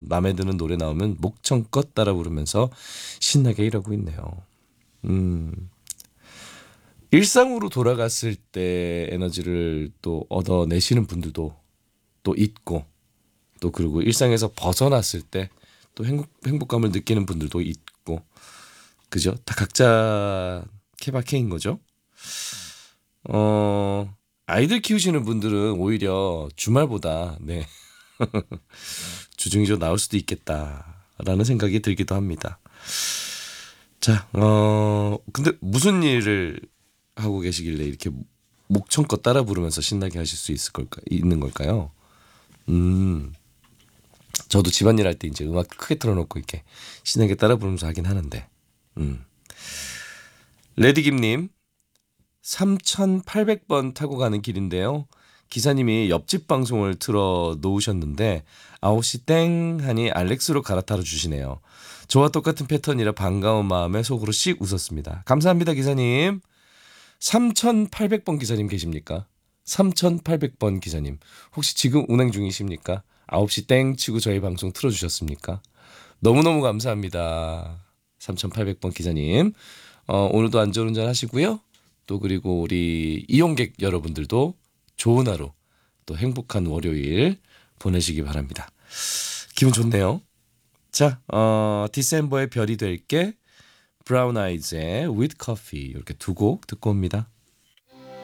마음에 드는 노래 나오면 목청껏 따라 부르면서 신나게 일하고 있네요. 일상으로 돌아갔을 때 에너지를 또 얻어내시는 분들도 또 있고, 또 그리고 일상에서 벗어났을 때 또 행복감을 느끼는 분들도 있고, 그죠? 다 각자 케바케인 거죠. 아이들 키우시는 분들은 오히려 주말보다 네 주중이 좀 나올 수도 있겠다라는 생각이 들기도 합니다. 자, 근데 무슨 일을 하고 계시길래 이렇게 목청껏 따라 부르면서 신나게 하실 수 있는 걸까요? 저도 집안일 할 때 이제 음악 크게 틀어놓고 이렇게 신나게 따라 부르면서 하긴 하는데, 레디김님, 3,800번 타고 가는 길인데요. 기사님이 옆집 방송을 틀어 놓으셨는데 9시 땡 하니 알렉스로 갈아타러 주시네요. 저와 똑같은 패턴이라 반가운 마음에 속으로 씩 웃었습니다. 감사합니다, 기사님. 3,800번 기사님 계십니까? 3,800번 기사님. 혹시 지금 운행 중이십니까? 9시 땡 치고 저희 방송 틀어주셨습니까? 너무너무 감사합니다. 3,800번 기사님. 오늘도 안전운전 하시고요. 또 그리고 우리 이용객 여러분들도 좋은 하루, 또 행복한 월요일 보내시기 바랍니다. 기분 좋네요. 자, 디셈버의 별이 될게, 브라운 아이즈의 With Coffee, 이렇게 두 곡 듣고 옵니다.